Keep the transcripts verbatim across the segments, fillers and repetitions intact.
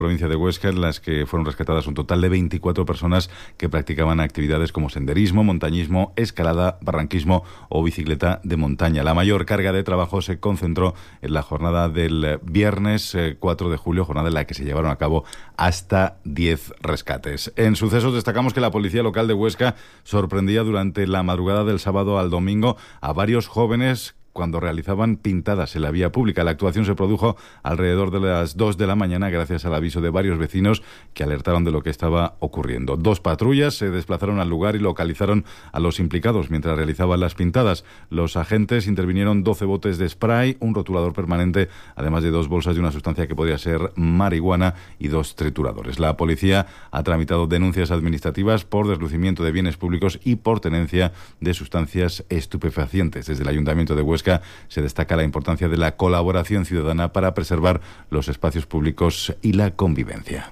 provincia de Huesca, en las que fueron rescatadas un total de veinticuatro personas que practicaban actividades como senderismo, montañismo, escalada, barranquismo o bicicleta de montaña. La mayor carga de trabajo se concentró en la jornada del viernes eh, cuatro de julio, jornada en la que se llevaron a cabo hasta diez rescates. En sucesos destacamos que la policía local de Huesca sorprendía durante la madrugada del sábado al domingo a varios jóvenes cuando realizaban pintadas en la vía pública. La actuación se produjo alrededor de las dos de la mañana gracias al aviso de varios vecinos que alertaron de lo que estaba ocurriendo. Dos patrullas se desplazaron al lugar y localizaron a los implicados mientras realizaban las pintadas. Los agentes intervinieron doce botes de spray, un rotulador permanente, además de dos bolsas de una sustancia que podría ser marihuana y dos trituradores. La policía ha tramitado denuncias administrativas por deslucimiento de bienes públicos y por tenencia de sustancias estupefacientes. Desde el Ayuntamiento de Huesca se destaca la importancia de la colaboración ciudadana para preservar los espacios públicos y la convivencia.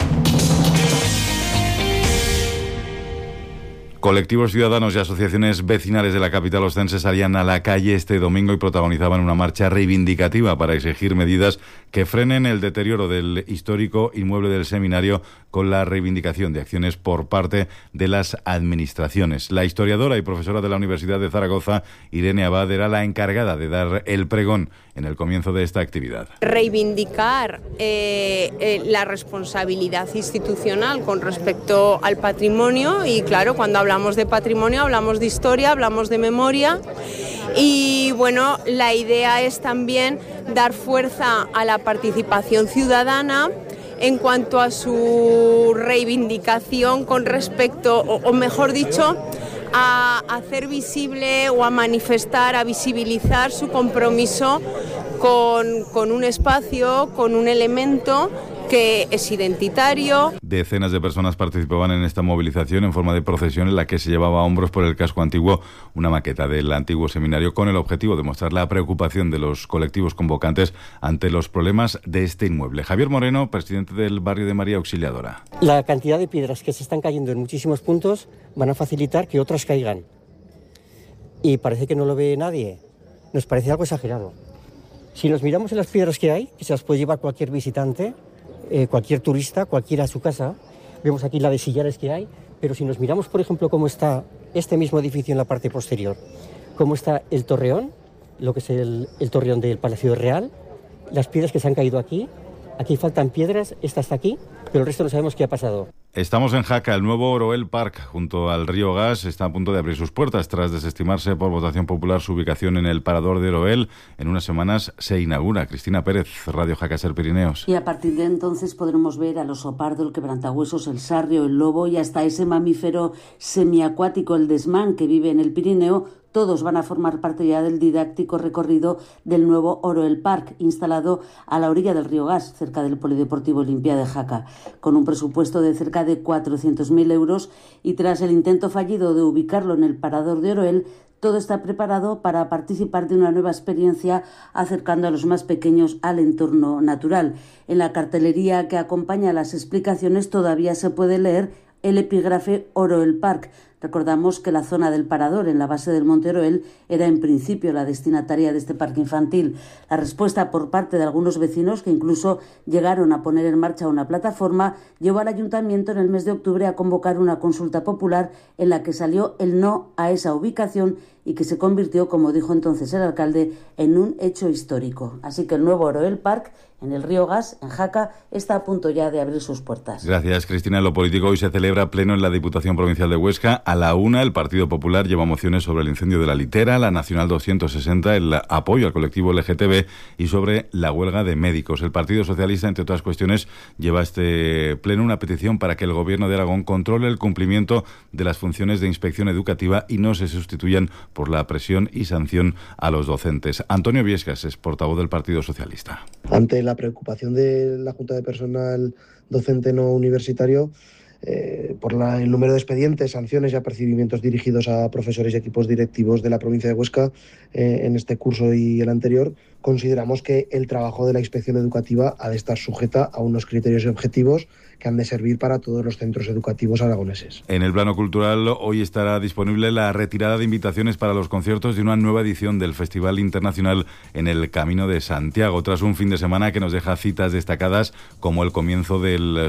Colectivos ciudadanos y asociaciones vecinales de la capital ostense salían a la calle este domingo y protagonizaban una marcha reivindicativa para exigir medidas que frenen el deterioro del histórico inmueble del seminario con la reivindicación de acciones por parte de las administraciones. La historiadora y profesora de la Universidad de Zaragoza, Irene Abad, era la encargada de dar el pregón en el comienzo de esta actividad. Reivindicar eh, eh, la responsabilidad institucional con respecto al patrimonio y, claro, cuando hablamos de patrimonio hablamos de historia, hablamos de memoria y, bueno, la idea es también dar fuerza a la participación ciudadana en cuanto a su reivindicación con respecto, o, o mejor dicho, a hacer visible o a manifestar, a visibilizar su compromiso con, con un espacio, con un elemento que es identitario. Decenas de personas participaban en esta movilización en forma de procesión en la que se llevaba a hombros por el casco antiguo una maqueta del antiguo seminario con el objetivo de mostrar la preocupación de los colectivos convocantes ante los problemas de este inmueble. Javier Moreno, presidente del barrio de María Auxiliadora. La cantidad de piedras que se están cayendo en muchísimos puntos van a facilitar que otras caigan. Y parece que no lo ve nadie. Nos parece algo exagerado. Si nos miramos en las piedras que hay, que se las puede llevar cualquier visitante, Eh, cualquier turista, cualquiera a su casa, vemos aquí la de sillares que hay, pero si nos miramos, por ejemplo, cómo está este mismo edificio en la parte posterior, cómo está el torreón, lo que es el, el torreón del Palacio Real, las piedras que se han caído aquí, aquí faltan piedras, esta está aquí, pero el resto no sabemos qué ha pasado. Estamos en Jaca. El nuevo Oroel Park, junto al río Gas, está a punto de abrir sus puertas. Tras desestimarse por votación popular su ubicación en el parador de Oroel, en unas semanas se inaugura. Cristina Pérez, Radio Jaca Ser Pirineos. Y a partir de entonces podremos ver al oso pardo, el quebrantahuesos, el sarrio, el lobo y hasta ese mamífero semiacuático, el desmán, que vive en el Pirineo. Todos van a formar parte ya del didáctico recorrido del nuevo Oroel Park, instalado a la orilla del río Gas, cerca del Polideportivo Olimpia de Jaca, con un presupuesto de cerca de cuatrocientos mil euros y tras el intento fallido de ubicarlo en el parador de Oroel, todo está preparado para participar de una nueva experiencia acercando a los más pequeños al entorno natural. En la cartelería que acompaña las explicaciones todavía se puede leer el epígrafe Oroel Park. Recordamos que la zona del parador en la base del Monte Oroel era en principio la destinataria de este parque infantil. La respuesta por parte de algunos vecinos, que incluso llegaron a poner en marcha una plataforma, llevó al ayuntamiento en el mes de octubre a convocar una consulta popular en la que salió el no a esa ubicación y que se convirtió, como dijo entonces el alcalde, en un hecho histórico. Así que el nuevo Oroel Park en el río Gas, en Jaca, está a punto ya de abrir sus puertas. Gracias, Cristina. En lo político, hoy se celebra pleno en la Diputación Provincial de Huesca. A la una, el Partido Popular lleva mociones sobre el incendio de la litera, la Nacional doscientos sesenta, el apoyo al colectivo L G T B y sobre la huelga de médicos. El Partido Socialista, entre otras cuestiones, lleva a este pleno una petición para que el Gobierno de Aragón controle el cumplimiento de las funciones de inspección educativa y no se sustituyan por la presión y sanción a los docentes. Antonio Viescas es portavoz del Partido Socialista. Ante la preocupación de la Junta de Personal Docente No Universitario, eh, por la, el número de expedientes, sanciones y apercibimientos dirigidos a profesores y equipos directivos de la provincia de Huesca eh, en este curso y el anterior, consideramos que el trabajo de la inspección educativa ha de estar sujeta a unos criterios y objetivos que han de servir para todos los centros educativos aragoneses. En el plano cultural, hoy estará disponible la retirada de invitaciones para los conciertos de una nueva edición del Festival Internacional en el Camino de Santiago, tras un fin de semana que nos deja citas destacadas como el comienzo del